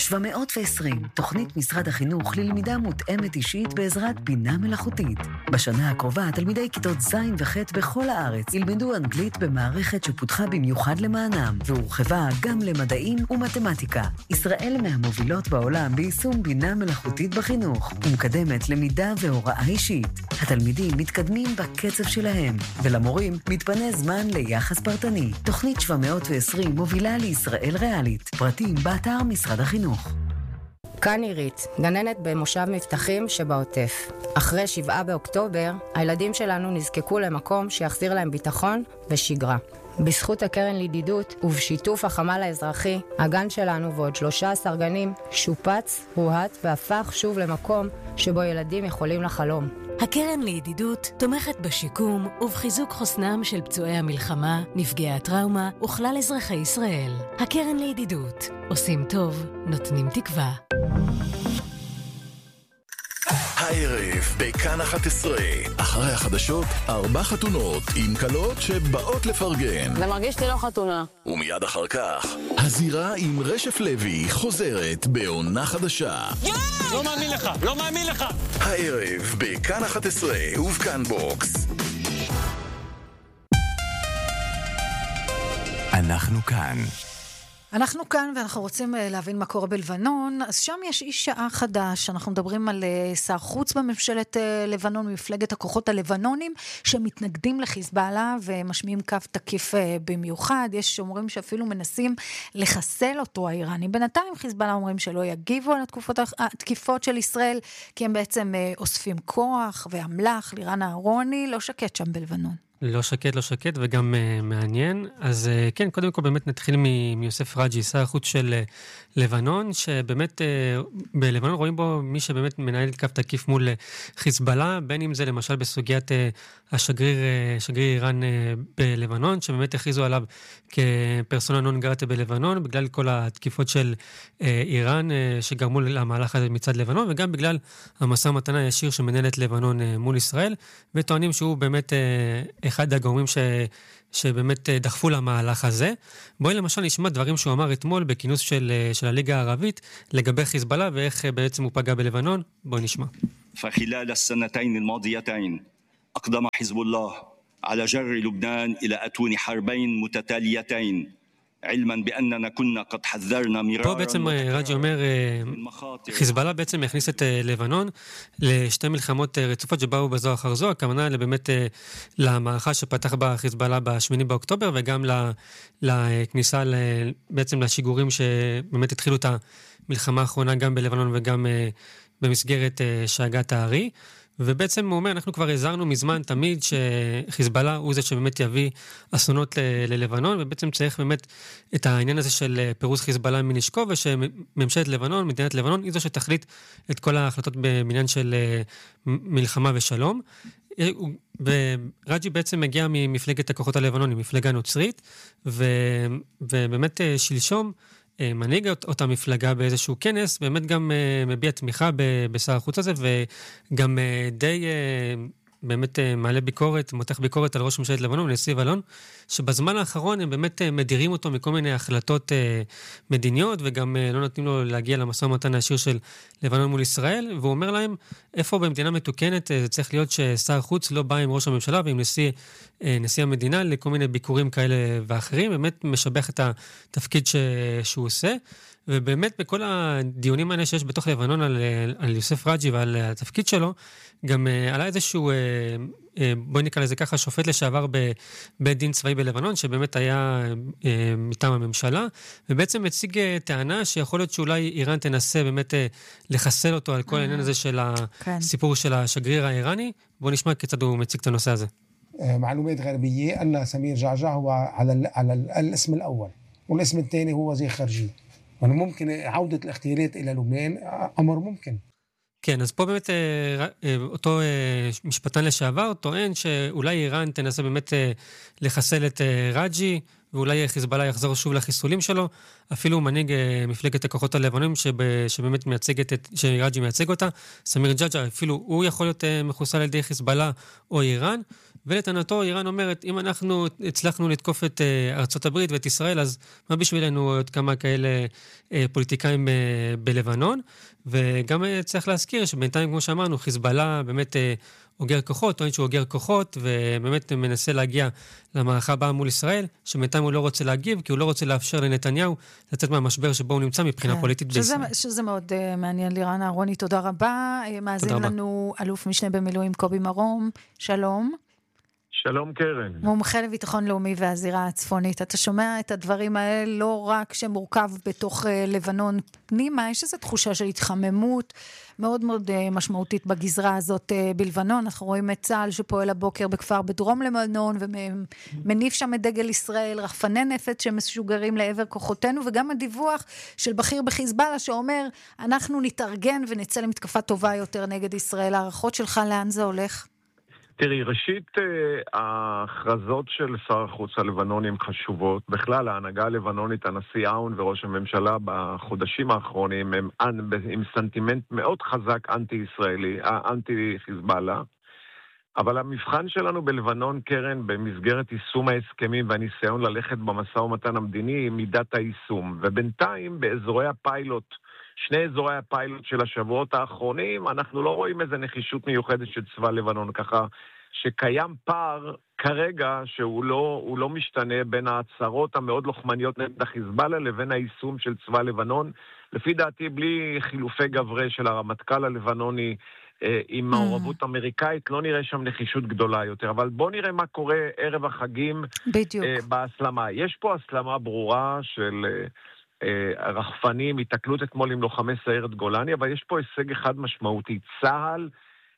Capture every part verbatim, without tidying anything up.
שבע מאות ועשרים, תוכנית משרד החינוך ללמידה מותאמת אישית בעזרת בינה מלאכותית. בשנה הקרובה, תלמידי כיתות ז' וח' בכל הארץ ילמדו אנגלית במערכת שפותחה במיוחד למענם, והורחבה גם למדעים ומתמטיקה. ישראל מהמובילות בעולם ביישום בינה מלאכותית בחינוך, ומקדמת למידה והוראה אישית. התלמידים מתקדמים בקצב שלהם, ולמורים מתפנה זמן ליחס פרטני. תוכנית שבע מאות ועשרים מובילה לישראל ריאלית. פרטים באתר משרד החינוך. כאן עירית, גננת במושב מבטחים שבעוטף. אחרי שבעה באוקטובר, הילדים שלנו נזקקו למקום שיחזיר להם ביטחון ושגרה. בזכות הקרן לידידות ובשיתוף החמ"ל האזרחי, הגן שלנו ועוד שלושה עשר גנים שופץ, הוהט והפך שוב למקום שבו ילדים יכולים לחלום. הקרן לידידות תומכת בשיקום ובחיזוק חוסנם של פצועי המלחמה, נפגעי הטראומה וכלל אזרחי ישראל. הקרן לידידות, עושים טוב, נותנים תקווה. הערב בכאן אחת עשרה, אחרי החדשות, ארבע חתונות עם קלות שבאות לפרגן. זה מרגיש לי לא חתונה. ומיד אחר כך, הזירה עם רשף לוי חוזרת בעונה חדשה. לא מאמין לך, לא מאמין לך. הערב בכאן אחת עשרה ובכאן בוקס. אנחנו כאן. אנחנו כאן ואנחנו רוצים להבין מה קורה בלבנון, אז שם יש איש שעה חדש, אנחנו מדברים על שר חוץ בממשלת לבנון, מפלגת הכוחות הלבנונים, שמתנגדים לחיזבאללה ומשמיעים קו תקיף במיוחד, יש שאומרים שאפילו מנסים לחסל אותו האיראנים, בינתיים חיזבאללה אומרים שלא יגיבו על התקופות, התקיפות של ישראל, כי הם בעצם אוספים כוח ואמל"ח, לירן אהרוני, לא שקט שם בלבנון. לא שקט, לא שקט, וגם uh, מעניין. אז uh, כן, קודם כל באמת נתחיל מ- מיוסף רג'י, שר החוץ של uh, לבנון, שבאמת uh, בלבנון רואים בו מי שבאמת מנהל קו תקיף מול uh, חיזבאללה, בין אם זה למשל בסוגיית uh, השגריר, uh, שגריר איראן uh, בלבנון, שבאמת הכריזו עליו כפרסונה נון גרטה בלבנון, בגלל כל התקיפות של uh, איראן uh, שגרמו למהלך הזה מצד לבנון, וגם בגלל המשא ומתן הישיר שמנהלת לבנון uh, מול ישראל, וטוענים שהוא באמת uh, אחד הגורמים ש... שבאמת דחפו למהלך הזה. בואי למשל נשמע דברים שהוא אמר אתמול בכינוס של, של הליגה הערבית לגבי חיזבאללה ואיך בעצם הוא פגע בלבנון. בואי נשמע. فخلال السنتين الماضيتين أقدم حزب الله على جر لبنان إلى أتون حربين متتاليتين علما بأننا كنا قد حذرنا مرارا. פה בעצם רג'י אומר, חיזבאללה בעצם הכניס את לבנון לשתי מלחמות רצופות שבאו בזו אחר זו, הכוונה באמת למערכה שפתח בה חיזבאללה בשמיני באוקטובר, וגם לכניסה בעצם לשיגורים שבאמת התחילו את המלחמה האחרונה גם בלבנון וגם במסגרת שאגת הארי. ובעצם הוא אומר, אנחנו כבר הזהרנו מזמן תמיד שחיזבאללה הוא זה שבאמת יביא אסונות ל- ללבנון, ובעצם צריך באמת את העניין הזה של פירוס חיזבאללה מנשקו, ושממשלת לבנון, מדינת לבנון, היא זו שתחליט את כל ההחלטות בעניין של מלחמה ושלום. ורג'י בעצם מגיע ממפלגת הכוחות הלבנונים, מפלגה נוצרית, ו... ובאמת שלשום, מנהיג אותה מפלגה באיזשהו כנס, באמת גם מביע תמיכה בשר החוץ הזה, וגם די באמת מעלה ביקורת, מותח ביקורת על ראש ממשלת לבנון, נשיא לבנון, שבזמן האחרון הם באמת מדירים אותו מכל מיני החלטות מדיניות, וגם לא נותנים לו להגיע למשא ומתן הישיר של לבנון מול ישראל, והוא אומר להם, איפה במדינה מתוקנת זה צריך להיות ששר חוץ לא בא עם ראש הממשלה ועם נשיא, נשיא המדינה לכל מיני ביקורים כאלה ואחרים, באמת משבח את התפקיד ש... שהוא עושה, ובאמת בכל הדיונים האלה שיש בתוך לבנון על, על יוסף רג'י ועל התפקיד שלו, גם עלה איזשהו, בואי נקרא לזה ככה, שופט לשעבר בבית דין צבאי בלבנון, שבאמת היה מטעם הממשלה, ובעצם הציג טענה שיכול להיות שאולי איראן תנסה באמת לחסל אותו על כל העניין הזה של הסיפור של השגריר האיראני. בואו נשמע כיצד הוא מציג את הנושא הזה. معلومات غربية أن سمير جعجع هو على على الاسم الأول والاسم الثاني هو وزير خارجية. ممكن عودة الاغتيالات إلى لبنان أمر ممكن. כן, אז פה באמת אותו משפטן לשעבר טוען שאולי איראן תנסה באמת לחסל את רג'י, ואולי חיזבאללה יחזור שוב לחיסולים שלו, אפילו מנהיג מפלגת הכוחות הלבנונים שבאמת מייצגת, שרג'י מייצג אותה, סמיר ג'עג'ע, אפילו הוא יכול להיות מחוסל על ידי חיזבאללה או איראן, ולטענתו איראן אומרת, אם אנחנו הצלחנו לתקוף את ארצות הברית ואת ישראל, אז מה בשבילנו עוד כמה כאלה פוליטיקאים בלבנון? וגם צריך להזכיר שבינתיים, כמו שאמרנו, חיזבאללה באמת אוגר כוחות, טוען שהוא אוגר כוחות, ובאמת מנסה להגיע למערכה הבאה מול ישראל, שבינתיים הוא לא רוצה להגיב, כי הוא לא רוצה לאפשר לנתניהו לצאת מהמשבר שבו הוא נמצא מבחינה פוליטית בישראל. שזה מאוד מעניין, לירן אהרוני, תודה רבה. מאזין לנו אלוף משנה במילואים קובי מרום, שלום. שלום קרן. מומחה לביטחון לאומי והזירה הצפונית. אתה שומע את הדברים האלה לא רק שמורכב בתוך לבנון פנימה, יש איזו תחושה של התחממות מאוד מאוד משמעותית בגזרה הזאת בלבנון. אנחנו רואים את צה"ל שפועל הבוקר בכפר בדרום לבנון ומניף שם את דגל ישראל, רחפני נפץ שמשוגרים לעבר כוחותינו, וגם הדיווח של בכיר בחיזבאללה שאומר אנחנו נתארגן ונצא למתקפה טובה יותר נגד ישראל. הערכות שלך לאן זה הולך? תראי, ראשית, ההכרזות של שר החוץ הלבנוני הן חשובות. בכלל, ההנהגה הלבנונית, הנשיא אאון וראש הממשלה בחודשים האחרונים הם עם סנטימנט מאוד חזק אנטי-ישראלי, אנטי-חיזבאללה. אבל המבחן שלנו בלבנון, קרן, במסגרת יישום ההסכמים והניסיון ללכת במשא ומתן המדיני, היא מידת היישום. ובינתיים, באזורי הפיילוט, שני אזורי הפיילוט של השבועות האחרונים, אנחנו לא רואים איזו נחישות מיוחדת של צבא לבנון, ככה שקיים פער כרגע שהוא לא, הוא לא משתנה בין ההצהרות המאוד לוחמניות נגד החיזבאללה לבין היישום של צבא לבנון. לפי דעתי, בלי חילופי גברי של הרמטכ"ל הלבנוני אה, עם מעורבות אמריקאית, לא נראה שם נחישות גדולה יותר. אבל בוא נראה מה קורה ערב החגים אה, בהסלמה. יש פה הסלמה ברורה של... אה, רחפנים, התקלות אתמול עם לוחמי סיירת גולני, אבל יש פה הישג אחד משמעותי. צה"ל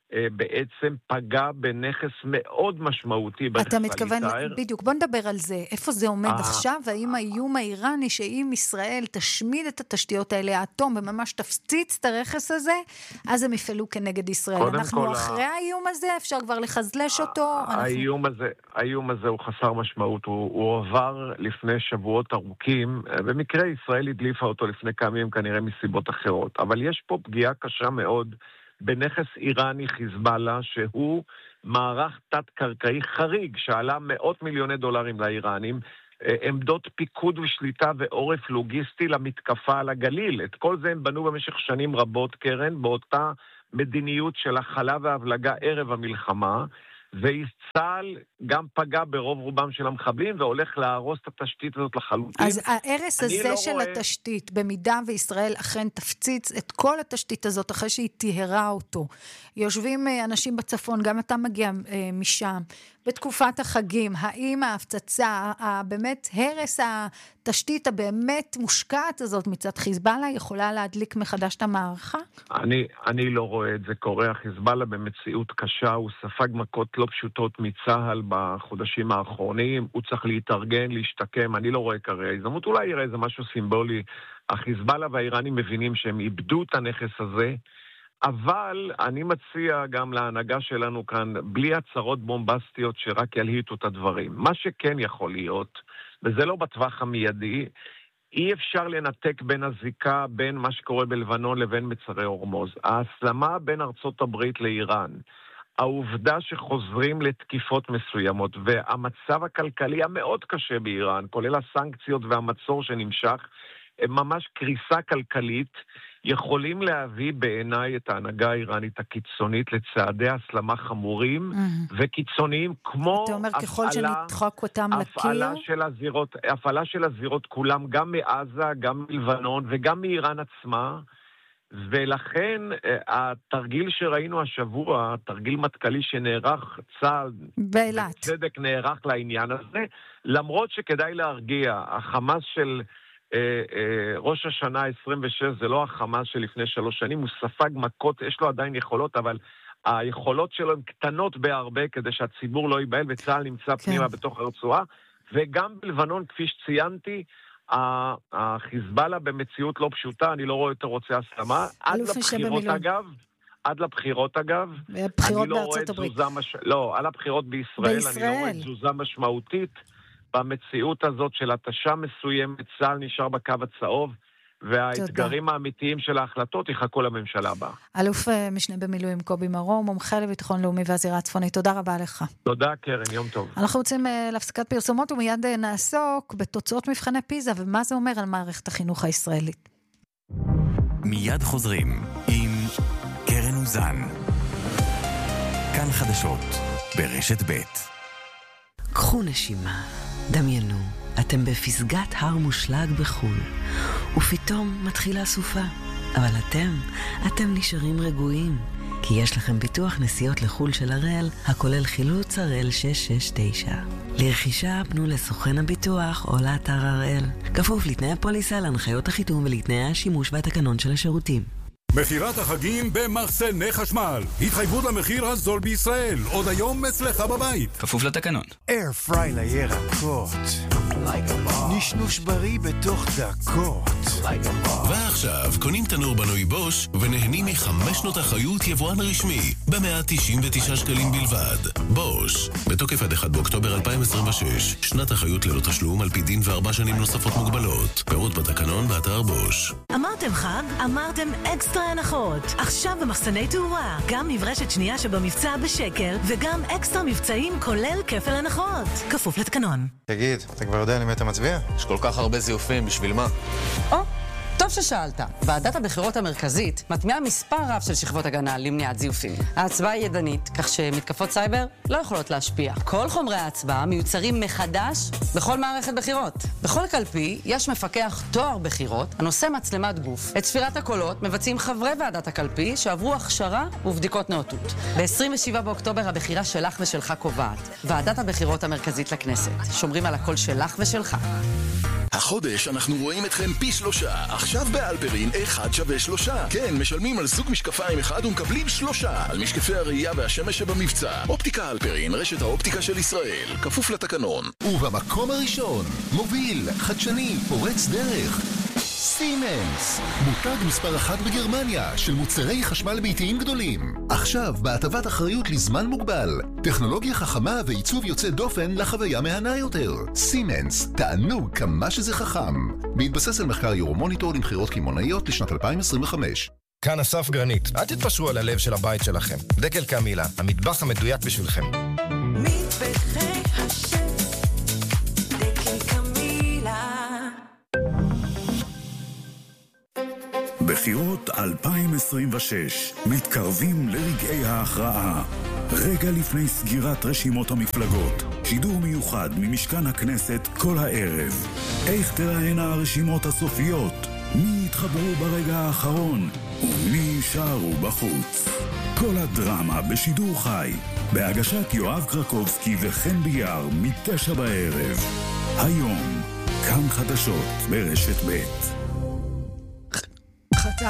בעצם פגע בנכס מאוד משמעותי. אתה מתכוון, בדיוק, בוא נדבר על זה. איפה זה עומד עכשיו? האם האיום האיראני שאם ישראל תשמיד את התשתיות האלה, האטום, וממש תפציץ את הרכס הזה, אז הם יפעלו כנגד ישראל. אנחנו אחרי האיום הזה, אפשר כבר לחזלש אותו. האיום הזה, האיום הזה הוא חסר משמעות. הוא עבר לפני שבועות ארוכים, במקרה ישראל הדליפה אותו לפני כמה ימים, כנראה מסיבות אחרות. אבל יש פה פגיעה קשה מאוד בנכס איראני חיזבאללה, שהוא מערך תת-קרקעי חריג, שעלה מאות מיליוני דולרים לאיראנים, עמדות פיקוד ושליטה ועורף לוגיסטי למתקפה על הגליל. את כל זה הם בנו במשך שנים רבות, קרן, באותה מדיניות של החלה והבלגה ערב המלחמה, ויצהל גם פגע ברוב רובם של המחבלים, והולך להרוס את התשתית הזאת לחלוטין. אז ההרס הזה לא של רואה... התשתית, במידה וישראל אכן תפציץ את כל התשתית הזאת, אחרי שהיא תיהרה אותו, יושבים אנשים בצפון, גם אתה מגיע משם, בתקופת החגים, האם ההפצצה, באמת הרס התשתית הבאמת מושקעת הזאת מצד חיזבאללה, יכולה להדליק מחדש את המערכה? אני, אני לא רואה את זה קורה. החיזבאללה במציאות קשה, הוא ספג מכות לא פשוטות מצהל בחודשים האחרונים, הוא צריך להתארגן, להשתקם, אני לא רואה כרגע הזדמנות, אולי יראה איזה משהו סימבולי. החיזבאללה והאיראנים מבינים שהם איבדו את הנכס הזה, אבל אני מציע גם להנהגה שלנו כאן, בלי הצהרות בומבסטיות שרק ילהיטו את הדברים. מה שכן יכול להיות, וזה לא בטווח המיידי, אי אפשר לנתק בין הזיקה, בין מה שקורה בלבנון לבין מצרי הורמוז. ההסלמה בין ארצות הברית לאיראן, העובדה שחוזרים לתקיפות מסוימות, והמצב הכלכלי המאוד קשה באיראן, כולל הסנקציות והמצור שנמשך, ממש קריסה כלכלית, יכולים להביא בעיניי את ההנהגה האיראנית הקיצונית לצעדי הסלמה חמורים mm-hmm. וקיצוניים, כמו אתה אומר, ככל שנדחק אותם הפעלה לקיר? של הזירות, הפעלה של הזירות כולם, גם מעזה, גם מלבנון וגם מאיראן עצמה, ולכן התרגיל שראינו השבוע, תרגיל מטכ"לי שנערך צה"ל, באילת. בצדק נערך לעניין הזה, למרות שכדאי להרגיע, החמאס של אה, אה, ראש השנה עשרים ושש זה לא החמאס שלפני שלוש שנים, הוא ספג מכות, יש לו עדיין יכולות, אבל היכולות שלו הן קטנות בהרבה כדי שהציבור לא ייבהל, וצה"ל נמצא כן. פנימה בתוך הרצועה, וגם בלבנון, כפי שציינתי, החיזבאללה במציאות לא פשוטה, אני לא רואה יותר רוצה הסלמה, עד לבחירות אגב, עד לבחירות אגב, בחירות בארצות הברית. מש... לא, על הבחירות בישראל, בישראל, אני לא רואה תזוזה משמעותית, במציאות הזאת של התשה מסוימת, צה"ל נשאר בקו הצהוב, והאתגרים האמיתיים של ההחלטות יחכו לממשלה הבאה. אלוף משנה במילואים קובי מרום, מומחה לביטחון לאומי והזירה הצפונית, תודה רבה לך. תודה קרן, יום טוב. אנחנו רוצים להפסקת פרסומות ומיד נעסוק בתוצאות מבחני פיזה ומה זה אומר על מערכת החינוך הישראלית. מיד חוזרים עם קרן אוזן. כאן חדשות ברשת ב'. קחו נשימה, דמיינו, אתם בפסגת הר מושלג בחול, ופתאום מתחילה סופה. אבל אתם, אתם נשארים רגועים, כי יש לכם ביטוח נסיעות לחול של הראל, הכולל חילוץ הראל שש שש תשע. לרכישה פנו לסוכן הביטוח או לאתר הראל. כפוף לתנאי הפוליסה, להנחיות החיתום ולתנאי השימוש והתקנון של השירותים. מחירת החגים במחסני חשמל. התחייבות למחיר הזול בישראל. עוד היום אצלך בבית. כפוף לתקנון. אייר פריי לירקות. נשנוש בריא בתוך דקות. ועכשיו קונים תנור בנוי בוש ונהנים מחמש שנות אחריות יבואן רשמי ב-מאה תשעים ותשעה שקלים בלבד. בוש, בתוקף עד אחד באוקטובר אלפיים עשרים ושש. שנת אחריות ללא תשלום על פי דין וארבע שנים נוספות מוגבלות. פירוט בתקנון באתר בוש. אמרתם חג? אמרתם אקסטרה הנחות. עכשיו במחסני תאורה, גם נברשת שנייה שבמבצע בשקל, וגם אקסטרה מבצעים כולל כפל הנחות. כפוף לתקנון. תגיד, אתה כבר יודע למי אתה מצביע? יש כל כך הרבה זיופים, בשביל מה? או, טוב ששאלת. ועדת הבחירות המרכזית מטמיעה מספר רב של שכבות הגנה למניעת זיופים. ההצבעה היא ידנית, כך שמתקפות סייבר לא יכולות להשפיע. כל חומרי ההצבעה מיוצרים מחדש בכל מערכת בחירות. בכל קלפי יש מפקח תואר בחירות הנושא מצלמת גוף. את ספירת הקולות מבצעים חברי ועדת הקלפי שעברו הכשרה ובדיקות נאותות. ב-עשרים ושבעה באוקטובר הבחירה שלך ושלך קובעת. ועדת הבחירות המרכזית לכנסת. שומרים על הקול שלך ושלך. החודש אנחנו רואים אתכם פי שלושה. עכשיו באלפרין אחד שווה שלושה. כן, משלמים על סוג משקפיים אחד ומקבלים שלושה. על משקפי הראייה והשמש שבמבצע. אופטיקה אלפרין, רשת האופטיקה של ישראל. כפוף לתקנון. ובמקום הראשון, מוביל, חדשני, פורץ דרך. סימנס, מותג מספר אחת בגרמניה של מוצרי חשמל ביתיים גדולים. עכשיו בהטבת אחריות לזמן מוגבל. טכנולוגיה חכמה ועיצוב יוצא דופן לחוויה מהנה יותר. סימנס, תענוג כמה שזה חכם. בהתבסס על מחקר יורומוניטור למחירות קמעונאיות לשנת אלפיים עשרים וחמש. כאן אסף גרנית, אל תתפשרו על הלב של הבית שלכם. דקל קמילה, המטבח המדויק בשבילכם. מטבחי השם, דקל קמילה. בחירות אלפיים עשרים ושש מתקרבים לרגעי ההכרעה. רגע לפני סגירת רשימות המפלגות. שידור מיוחד ממשכן הכנסת כל הערב. איך תראינה הרשימות הסופיות? מי יתחברו ברגע האחרון? ומי יישארו בחוץ? כל הדרמה בשידור חי. בהגשת יואב קרקובסקי וחן ביאר מתשע בערב. היום, כאן חדשות ברשת ב'. חצר.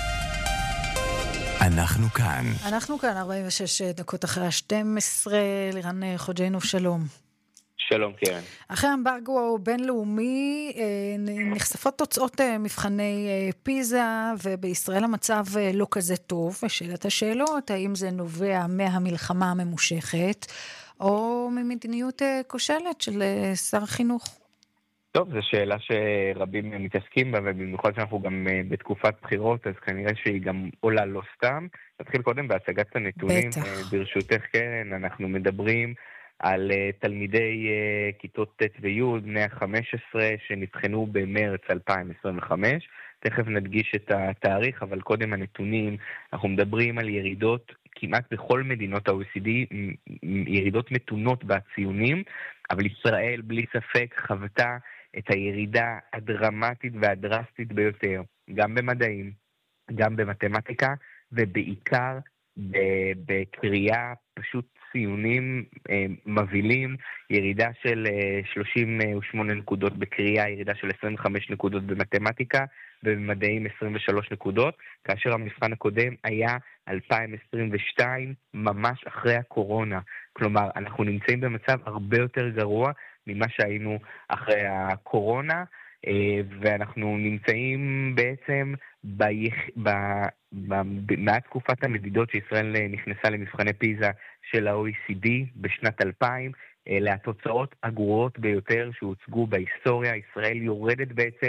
אנחנו כאן. אנחנו כאן, ארבעים ושש דקות אחרי ה-שתים עשרה, לירן חוג'יינוב, שלום. שלום, קרן. אחרי אמברגו בינלאומי, נחשפות תוצאות מבחני פיזה, ובישראל המצב לא כזה טוב. ושאלת השאלות, האם זה נובע מהמלחמה הממושכת, או ממדיניות כושלת של שר החינוך? טוב, זו שאלה שרבים מתעסקים בה, ובמיוחד שאנחנו גם בתקופת בחירות, אז כנראה שהיא גם עולה לא סתם. נתחיל קודם בהצגת הנתונים. בטח. ברשותך, קרן, אנחנו מדברים על תלמידי כיתות ט' וי' בני ה-חמש עשרה שנבחנו במרץ אלפיים עשרים וחמש. תכף נדגיש את התאריך, אבל קודם הנתונים, אנחנו מדברים על ירידות כמעט בכל מדינות ה-או אי סי די, ירידות מתונות בציונים, אבל ישראל בלי ספק חוותה את הירידה הדרמטית והדרסטית ביותר, גם במדעים, גם במתמטיקה, ובעיקר בקריאה, פשוט ציונים אה, מבילים, ירידה של אה, שלושים ושמונה נקודות בקריאה, ירידה של עשרים וחמש נקודות במתמטיקה, ובמדעים עשרים ושלוש נקודות, כאשר המבחן הקודם היה אלפיים עשרים ושתיים, ממש אחרי הקורונה. כלומר, אנחנו נמצאים במצב הרבה יותר גרוע ממה שהיינו אחרי הקורונה, ואנחנו נמצאים בעצם ביח... ב... ב... מעט תקופת המדידות שישראל נכנסה למבחני פיזה של ה-או אי סי די בשנת אלפיים, אלה התוצאות הגרועות ביותר שהוצגו בהיסטוריה. ישראל יורדת בעצם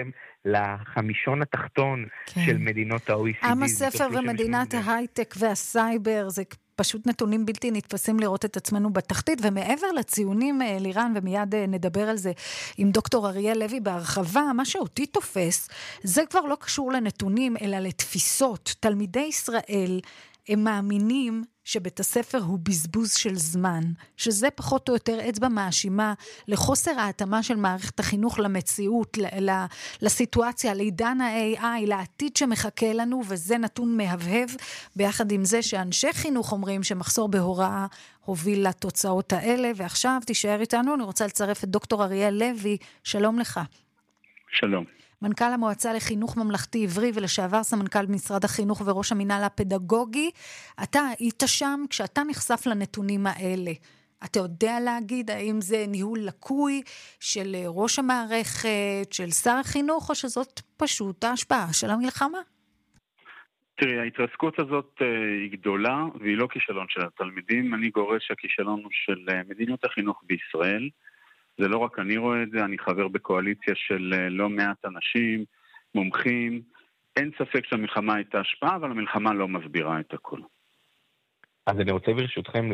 לחמישון התחתון כן. של מדינות ה-או אי סי די. עם הספר ומדינת ההייטק והסייבר, זה פשוט נתונים בלתי נתפסים לראות את עצמנו בתחתית, ומעבר לציונים, לירן, ומיד נדבר על זה עם דוקטור אריאל לוי בהרחבה, מה שאותי תופס, זה כבר לא קשור לנתונים, אלא לתפיסות. תלמידי ישראל הם מאמינים שבית הספר הוא בזבוז של זמן, שזה פחות או יותר אצבע מאשימה לחוסר ההתאמה של מערכת החינוך למציאות, ל- ל- לסיטואציה, לעידן ה-איי איי, לעתיד שמחכה לנו, וזה נתון מהבהב, ביחד עם זה שאנשי חינוך אומרים שמחסור בהוראה הוביל לתוצאות האלה, ועכשיו תישאר איתנו, אני רוצה לצרף את דוקטור אריאל לוי, שלום לך. שלום. מנכ"ל המועצה לחינוך ממלכתי עברי ולשעבר סמנכ"ל משרד החינוך וראש המינהל הפדגוגי. אתה היית שם כשאתה נחשף לנתונים האלה. אתה יודע להגיד האם זה ניהול לקוי של ראש המערכת, של שר החינוך, או שזאת פשוט ההשפעה של המלחמה? תראי, ההתרסקות הזאת היא גדולה והיא לא כישלון של התלמידים. אני גורס שהכישלון הוא של מדיניות החינוך בישראל. זה לא רק אני רואה את זה, אני חבר בקואליציה של לא מעט אנשים, מומחים. אין ספק שהמלחמה הייתה השפעה, אבל המלחמה לא מסבירה את הכל. אז אני רוצה ברשותכם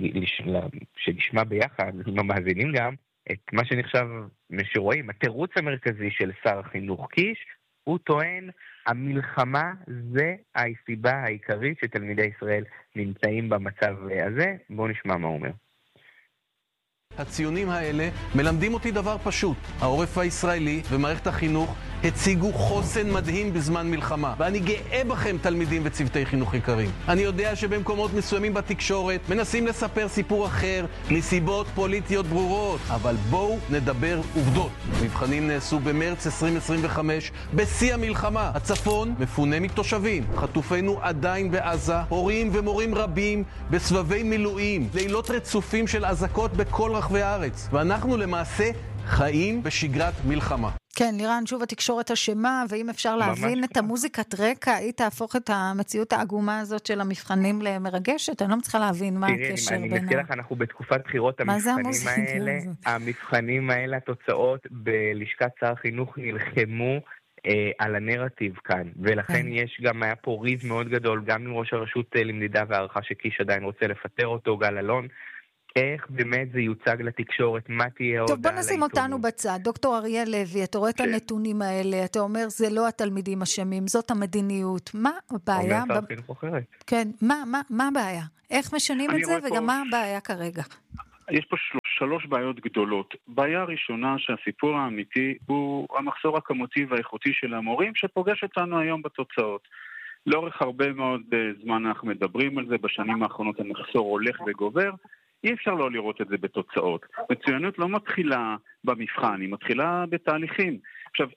שנשמע ביחד, עם המאזינים גם, את מה שנחשב שרואים, התירוץ המרכזי של שר החינוך קיש, הוא טוען, המלחמה זה הסיבה העיקרית שתלמידי ישראל נמצאים במצב הזה. בואו נשמע מה הוא אומר. הציונים האלה מלמדים אותי דבר פשוט. העורף הישראלי ומערכת החינוך הציגו חוסן מדהים בזמן מלחמה. ואני גאה בכם, תלמידים וצוותי חינוך יקרים. אני יודע שבמקומות מסוימים בתקשורת מנסים לספר סיפור אחר מסיבות פוליטיות ברורות. אבל בואו נדבר עובדות. מבחנים נעשו במרץ עשרים עשרים וחמש בשיא המלחמה. הצפון מפונה מתושבים. חטופינו עדיין בעזה. הורים ומורים רבים בסבבי מילואים. לילות רצופים של אזעקות בכל רחבי הארץ. ואנחנו למעשה חיים בשגרת מלחמה. כן, לירן, שוב התקשורת אשמה, ואם אפשר להבין את המוזיקת רקע, היא תהפוך את המציאות העגומה הזאת של המבחנים למרגשת. אני לא מצליחה להבין מה הקשר בינה. אני מזכיר לך, אנחנו בתקופת בחירות, המבחנים האלה, המבחנים האלה, התוצאות בלשכת שר החינוך נלחמו אה, על הנרטיב כאן, ולכן יש גם, היה פה ריב מאוד גדול, גם עם ראש הרשות למדידה והערכה שקיש עדיין רוצה לפטר אותו, גל אלון, איך באמת זה יוצג לתקשורת, מה תהיה ההודעה לעיתונות. טוב, בוא נשים אותנו בצד. דוקטור אריאל לוי, אתה רואה את הנתונים האלה, אתה אומר, זה לא התלמידים אשמים, זאת המדיניות. מה הבעיה? אומר שר חינוך אחרת. כן, מה הבעיה? איך משנים את זה, וגם מה הבעיה כרגע? יש פה שלוש בעיות גדולות. בעיה ראשונה שהסיפור האמיתי הוא המחסור הכמותי והאיכותי של המורים, שפוגש אותנו היום בתוצאות. לאורך הרבה מאוד זמן אנחנו מדברים על זה, בשנים האחרונות המחסור הולך וגובר, אי אפשר לא לראות את זה בתוצאות. מצוינות לא מתחילה במבחן, היא מתחילה בתהליכים. עכשיו,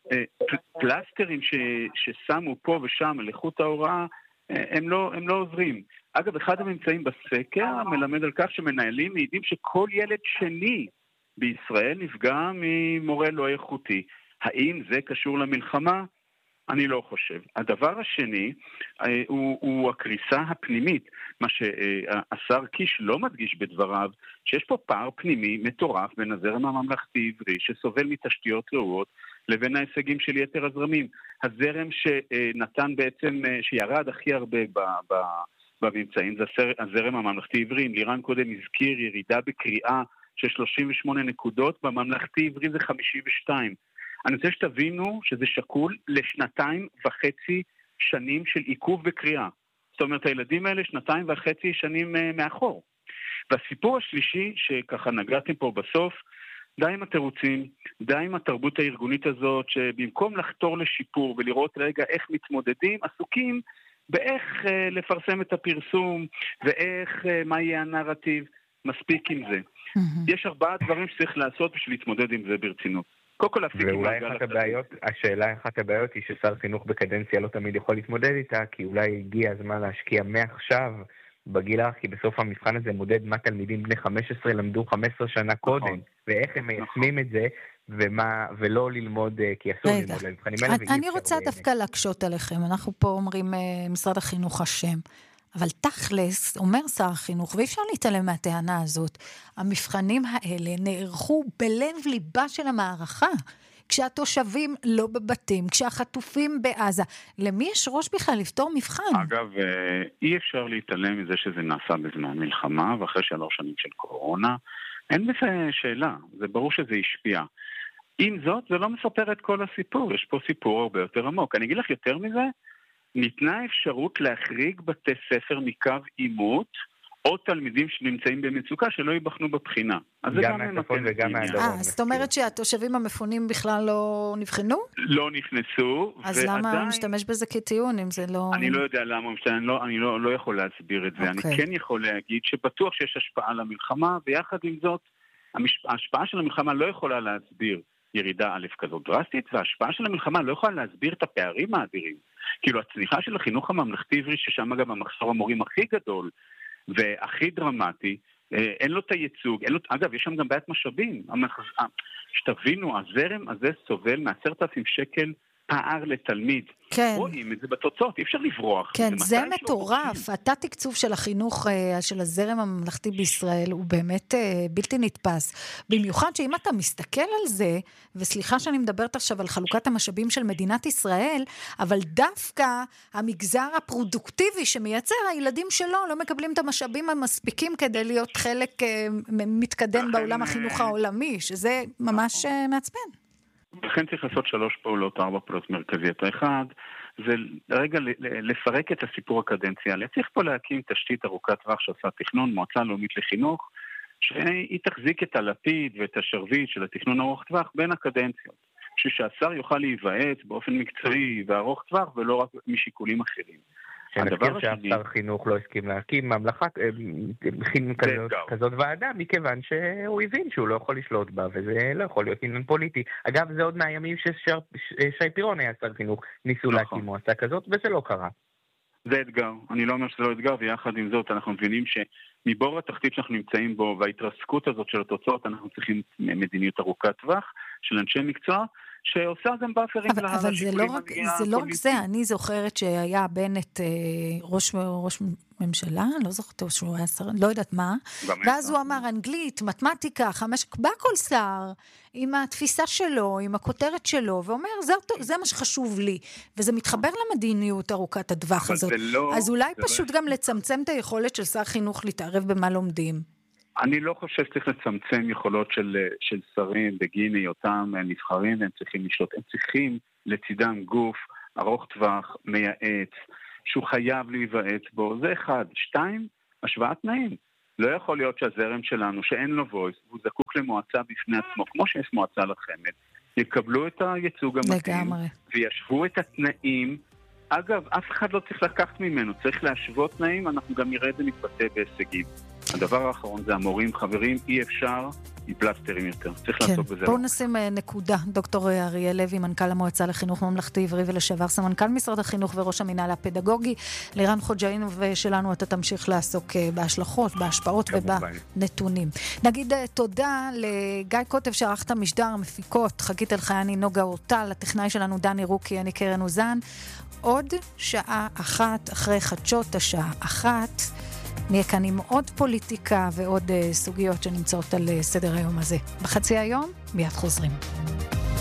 פלסטרים ש, ששמו פה ושם על איכות ההוראה, הם לא, הם לא עוזרים. אגב, אחד הממצאים בסקר מלמד על כך שמנהלים מעידים שכל ילד שני בישראל נפגע ממורה לא איכותי. האם זה קשור למלחמה? אני לא חושב. הדבר השני הוא, הוא הקריסה הפנימית, מה שהשר קיש לא מדגיש בדבריו, שיש פה פער פנימי מטורף בין הזרם הממלכתי עברי, שסובל מתשתיות רעועות, לבין ההישגים של יתר הזרמים. הזרם שנתן בעצם, שירד הכי הרבה ב, ב, בממצאים, זה הזרם הממלכתי עברי. אם לירן קודם הזכיר ירידה בקריאה של שלושים ושמונה נקודות, בממלכתי עברי זה חמישים ושתיים. אני רוצה שתבינו שזה שקול לשנתיים וחצי שנים של עיכוב בקריאה. זאת אומרת, הילדים האלה שנתיים וחצי שנים מאחור. והסיפור השלישי, שככה נגעתם פה בסוף, די עם התירוצים, די עם התרבות הארגונית הזאת, שבמקום לחתור לשיפור ולראות רגע איך מתמודדים, עסוקים באיך אה, לפרסם את הפרסום, ואיך, אה, מה יהיה הנרטיב, מספיק עם זה. Mm-hmm. יש ארבעה דברים שצריך לעשות בשביל להתמודד עם זה ברצינות. קודם כל להפסיק עם מעגל הבעיות, השאלה אחת הבעיות היא ששר חינוך בקדנציה לא תמיד יכול להתמודד איתה, כי אולי הגיע הזמן להשקיע מעכשיו בגיל הרך, כי בסוף המבחן הזה מודד מה תלמידים בני חמש עשרה למדו חמש עשרה שנה קודם, נכון. ואיך הם מיישמים את זה, ומה, ולא ללמוד, כי אסור ללמוד למבחנים האלה. אני רוצה דווקא להקשות עליכם, אנחנו פה אומרים משרד החינוך השם, אבל תכלס, אומר שר החינוך, ואי אפשר להתעלם מהטענה הזאת, המבחנים האלה נערכו בלב ליבה של המערכה. כשהתושבים לא בבתים, כשהחטופים בעזה. למי יש ראש בכלל לפתור מבחן? אגב, אי אפשר להתעלם מזה שזה נעשה בזמן מלחמה, ואחרי שלוש שנים של קורונה, אין בזה שאלה, זה ברור שזה השפיע. עם זאת, זה לא מספר את כל הסיפור, יש פה סיפור הרבה יותר עמוק. אני אגיד לך יותר מזה, ניתנה אפשרות להחריג בתי ספר מקו עימות, או תלמידים שנמצאים במצוקה שלא ייבחנו בבחינה. אז זה גם מהצפון וגם מהדרום. אה, זאת אומרת שהתושבים המפונים בכלל לא נבחנו? לא נכנסו. אז למה הוא משתמש בזה כטיעון, אם זה לא... אני לא יודע למה הוא משתמש, אני לא יכול להסביר את זה. אני כן יכול להגיד שבטוח שיש השפעה למלחמה, ויחד עם זאת, ההשפעה של המלחמה לא יכולה להסביר ירידה א' כזאת דרסטית, וההשפעה של המלחמה לא יכולה להסביר את הפערים האדירים. כאילו, הצניחה של החינוך הממלכתי עברי, ששם גם המחסור המורים הכי גדול, והכי דרמטי, אין לו את הייצוג, אין לו, אגב, יש שם גם בעיית משאבים, שתבינו, הזרם הזה סובל מ-עשרת אלפים שקל פער לתלמיד. כן. רואים את זה בתוצאות, אי אפשר לברוח. כן, זה, זה מטורף. התת-תקצוב של החינוך, של הזרם הממלכתי בישראל, הוא באמת בלתי נתפס. במיוחד שאם אתה מסתכל על זה, וסליחה שאני מדברת עכשיו על חלוקת המשאבים של מדינת ישראל, אבל דווקא המגזר הפרודוקטיבי שמייצר, הילדים שלו לא מקבלים את המשאבים המספיקים כדי להיות חלק מתקדם בעולם החינוך העולמי, שזה ממש מעצבן. לכן צריך לעשות שלוש פעולות, ארבע פעולות מרכזיות. האחד, זה רגע לפרק את הסיפור הקדנציאלי. צריך פה להקים תשתית ארוכת טווח שעושה תכנון, מועצה לאומית לחינוך, שהיא תחזיק את הלפיד ואת השרביט של התכנון ארוך טווח בין הקדנציות. שהשר יוכל להיוועץ באופן מקצועי וארוך טווח ולא רק משיקולים אחרים. שנזכיר שאף שר חינוך לא הסכים להקים ממלכת כזאת ועדה, מכיוון שהוא הבין שהוא לא יכול לשלוט בה, וזה לא יכול להיות עניין פוליטי. אגב, זה עוד מהימים ששי פירון היה שר חינוך, ניסו להקים מועצה כזאת, וזה לא קרה. זה אתגר. אני לא אומר שזה לא אתגר, ויחד עם זאת אנחנו מבינים שמבור התחתית שאנחנו נמצאים בו, וההתרסקות הזאת של התוצאות, אנחנו צריכים מדיניות ארוכת טווח של אנשי מקצוע, שעושה גם באפרים אבל, אבל זה לא רק זה לא רק זה, אני זוכרת שהיה בנט ראש ראש ממשלה, לא זוכרת שהוא היה שר, לא יודעת מה, ואז הוא אמר אנגלית, מתמטיקה, חמש, בא כל שר עם התפיסה שלו, עם הכותרת שלו, ואומר, זה, זה מה שחשוב לי, וזה מתחבר למדיניות ארוכת הטווח הזאת. לא, אז אולי פשוט לא... גם לצמצם את היכולת של שר חינוך להתערב במה לומדים. אני לא חושב שצריך לצמצם יכולות של, של שרים בגין היותם נבחרים, והם צריכים לשלוט, הם צריכים לצידם גוף ארוך טווח, מייעץ, שהוא חייב להיוועץ בו, זה אחד. שתיים, השוואת תנאים. לא יכול להיות שהזרם שלנו, שאין לו וויס, הוא זקוק למועצה בפני עצמו, כמו שיש מועצה לחמד, יקבלו את הייצוג המתאים, וישבו את התנאים. אגב, אף אחד לא צריך לקחת ממנו, צריך להשוות תנאים, אנחנו גם נראה את זה מתבטא בהישגים. הדבר האחרון זה המורים, חברים, אי אפשר, היא פלסטרים יותר. צריך כן. לעשות בזה. בואו נשים נקודה. דוקטור אריה לוי, מנכ"ל המועצה לחינוך ממלכתי עברי ולשעבר סמנכ"ל משרד החינוך וראש המינהל הפדגוגי. לירן חוג'אין ושלנו אתה תמשיך לעסוק בהשלכות, בהשפעות ובנתונים. נגיד תודה לגיא קוטב שערך את המשדר, המפיקות, חגית אלחייני, נוגה אורטל, הטכנאי שלנו דני רוקי, אני קרן אוזן. עוד שעה אחת אחרי חדשות השעה אחת. נהיה כאן עם עוד פוליטיקה ועוד סוגיות שנמצאות על סדר היום הזה. בחצי היום, מיד חוזרים.